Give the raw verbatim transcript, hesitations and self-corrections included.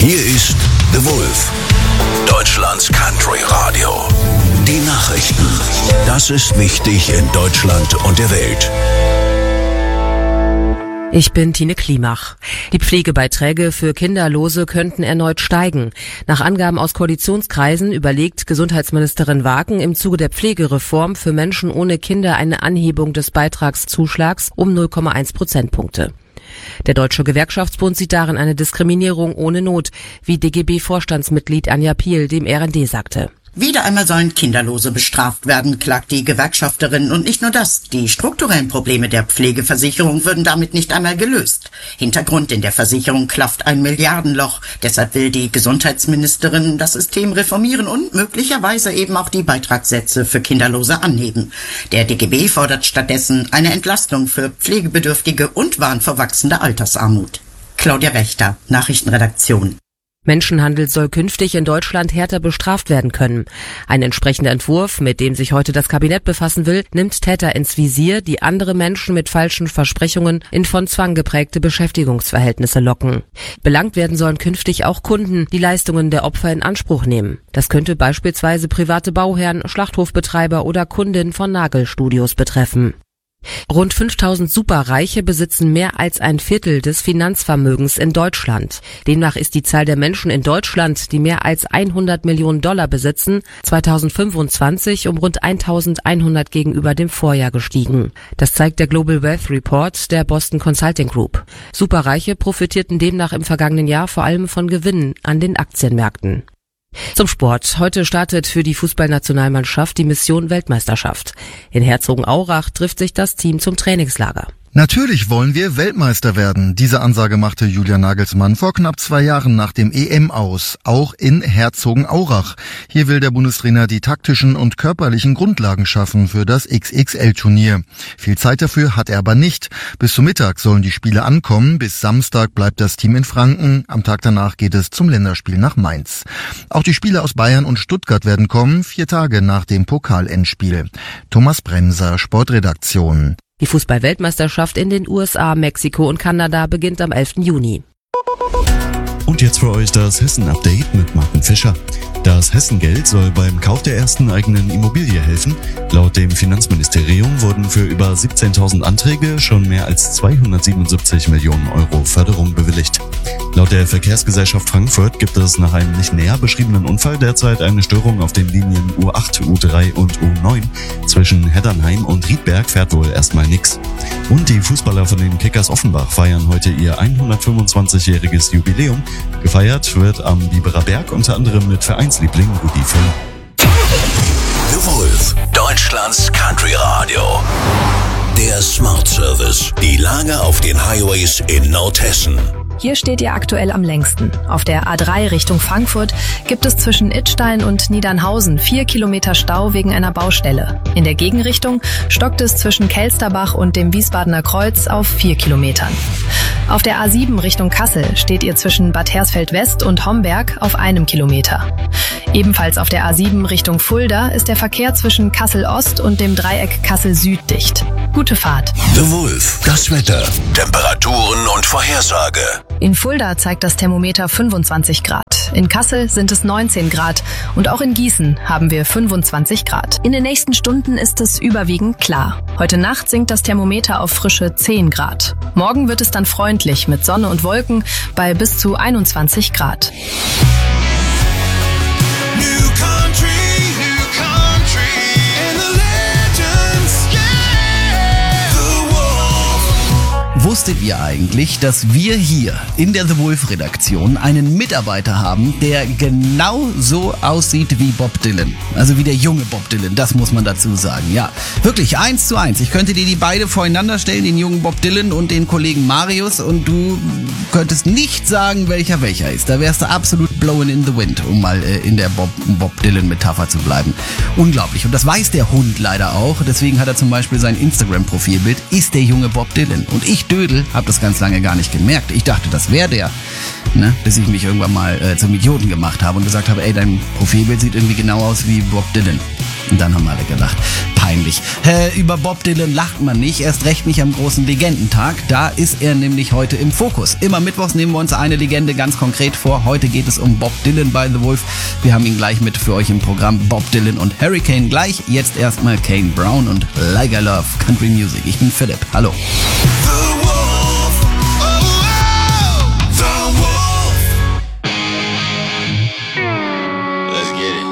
Hier ist The Wolf, Deutschlands Country Radio. Die Nachrichten. Das ist wichtig in Deutschland und der Welt. Ich bin Tine Klimach. Die Pflegebeiträge für Kinderlose könnten erneut steigen. Nach Angaben aus Koalitionskreisen überlegt Gesundheitsministerin Wagen im Zuge der Pflegereform für Menschen ohne Kinder eine Anhebung des Beitragszuschlags um null Komma eins Prozentpunkte. Der Deutsche Gewerkschaftsbund sieht darin eine Diskriminierung ohne Not, wie D G B-Vorstandsmitglied Anja Piel dem R N D sagte. Wieder einmal sollen Kinderlose bestraft werden, klagt die Gewerkschafterin. Und nicht nur das, die strukturellen Probleme der Pflegeversicherung würden damit nicht einmal gelöst. Hintergrund: in der Versicherung klafft ein Milliardenloch. Deshalb will die Gesundheitsministerin das System reformieren und möglicherweise eben auch die Beitragssätze für Kinderlose anheben. Der D G B fordert stattdessen eine Entlastung für Pflegebedürftige und warnt vor wachsender Altersarmut. Claudia Wächter, Nachrichtenredaktion. Menschenhandel soll künftig in Deutschland härter bestraft werden können. Ein entsprechender Entwurf, mit dem sich heute das Kabinett befassen will, nimmt Täter ins Visier, die andere Menschen mit falschen Versprechungen in von Zwang geprägte Beschäftigungsverhältnisse locken. Belangt werden sollen künftig auch Kunden, die Leistungen der Opfer in Anspruch nehmen. Das könnte beispielsweise private Bauherren, Schlachthofbetreiber oder Kundinnen von Nagelstudios betreffen. Rund fünftausend Superreiche besitzen mehr als ein Viertel des Finanzvermögens in Deutschland. Demnach ist die Zahl der Menschen in Deutschland, die mehr als hundert Millionen Dollar besitzen, zweitausendfünfundzwanzig um rund eintausendeinhundert gegenüber dem Vorjahr gestiegen. Das zeigt der Global Wealth Report der Boston Consulting Group. Superreiche profitierten demnach im vergangenen Jahr vor allem von Gewinnen an den Aktienmärkten. Zum Sport. Heute startet für die Fußballnationalmannschaft die Mission Weltmeisterschaft. In Herzogenaurach trifft sich das Team zum Trainingslager. Natürlich wollen wir Weltmeister werden. Diese Ansage machte Julian Nagelsmann vor knapp zwei Jahren nach dem E M aus, auch in Herzogenaurach. Hier will der Bundestrainer die taktischen und körperlichen Grundlagen schaffen für das X X L-Turnier. Viel Zeit dafür hat er aber nicht. Bis zum Mittag sollen die Spiele ankommen. Bis Samstag bleibt das Team in Franken. Am Tag danach geht es zum Länderspiel nach Mainz. Auch die Spieler aus Bayern und Stuttgart werden kommen, vier Tage nach dem Pokalendspiel. Thomas Bremser, Sportredaktion. Die Fußball-Weltmeisterschaft in den U S A, Mexiko und Kanada beginnt am elften Juni. Und jetzt für euch das Hessen-Update mit Martin Fischer. Das Hessengeld soll beim Kauf der ersten eigenen Immobilie helfen. Laut dem Finanzministerium wurden für über siebzehntausend Anträge schon mehr als zweihundertsiebenundsiebzig Millionen Euro Förderung bewilligt. Laut der Verkehrsgesellschaft Frankfurt gibt es nach einem nicht näher beschriebenen Unfall derzeit eine Störung auf den Linien U acht, U drei und U neun. Zwischen Heddernheim und Riedberg fährt wohl erstmal nix. Und die Fußballer von den Kickers Offenbach feiern heute ihr hundertfünfundzwanzigjähriges Jubiläum. Gefeiert wird am Biberer Berg unter anderem mit Vereinsliebling Rudi Völler. The Wolf, Deutschlands Country Radio. Der Smart Service. Die Lage auf den Highways in Nordhessen. Hier steht ihr aktuell am längsten. Auf der A drei Richtung Frankfurt gibt es zwischen Idstein und Niedernhausen vier Kilometer Stau wegen einer Baustelle. In der Gegenrichtung stockt es zwischen Kelsterbach und dem Wiesbadener Kreuz auf vier Kilometern. Auf der A sieben Richtung Kassel steht ihr zwischen Bad Hersfeld West und Homberg auf einem Kilometer. Ebenfalls auf der A sieben Richtung Fulda ist der Verkehr zwischen Kassel Ost und dem Dreieck Kassel Süd dicht. Gute Fahrt. The Wolf, das Wetter, Temperaturen und Vorhersage. In Fulda zeigt das Thermometer fünfundzwanzig Grad. In Kassel sind es neunzehn Grad und auch in Gießen haben wir fünfundzwanzig Grad. In den nächsten Stunden ist es überwiegend klar. Heute Nacht sinkt das Thermometer auf frische zehn Grad. Morgen wird es dann freundlich mit Sonne und Wolken bei bis zu einundzwanzig Grad. New country, new country, and the legends, yeah, The Wolf. Wusstet ihr eigentlich, dass wir hier in der The Wolf-Redaktion einen Mitarbeiter haben, der genau so aussieht wie Bob Dylan? Also wie der junge Bob Dylan, das muss man dazu sagen. Ja, wirklich eins zu eins. Ich könnte dir die beide voreinander stellen, den jungen Bob Dylan und den Kollegen Marius, und du könntest nicht sagen, welcher welcher ist. Da wärst du absolut blowing in the wind, um mal äh, in der Bob, Bob Dylan-Metapher zu bleiben. Unglaublich. Und das weiß der Hund leider auch. Deswegen hat er zum Beispiel sein Instagram-Profilbild, ist der junge Bob Dylan. Und ich, Dödel, habe das ganz lange gar nicht gemerkt. Ich dachte, das wäre der. Ne? Bis ich mich irgendwann mal äh, zum Idioten gemacht habe und gesagt habe, ey, dein Profilbild sieht irgendwie genau aus wie Bob Dylan. Und dann haben alle gelacht. peinlich. Äh, über Bob Dylan lacht man nicht, erst recht nicht am großen Legendentag. Da ist er nämlich heute im Fokus. Immer mittwochs nehmen wir uns eine Legende ganz konkret vor. Heute geht es um Bob Dylan bei The Wolf. Wir haben ihn gleich mit für euch im Programm. Bob Dylan und Hurricane gleich. Jetzt erstmal Kane Brown und Like I Love Country Music. Ich bin Philipp. Hallo. The